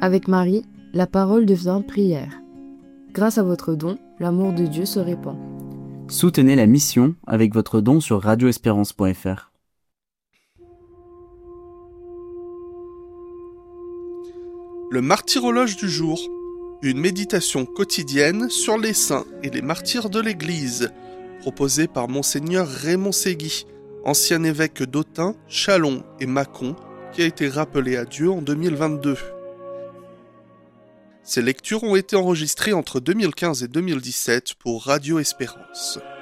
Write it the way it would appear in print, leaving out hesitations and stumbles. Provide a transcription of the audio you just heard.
Avec Marie, la parole devient prière. Grâce à votre don, l'amour de Dieu se répand. Soutenez la mission avec votre don sur radioespérance.fr. Le martyrologe du jour, une méditation quotidienne sur les saints et les martyrs de l'Église, proposée par Monseigneur Raymond Ségui, ancien évêque d'Autun, Châlons et Mâcon, qui a été rappelé à Dieu en 2022. Ces lectures ont été enregistrées entre 2015 et 2017 pour Radio Espérance.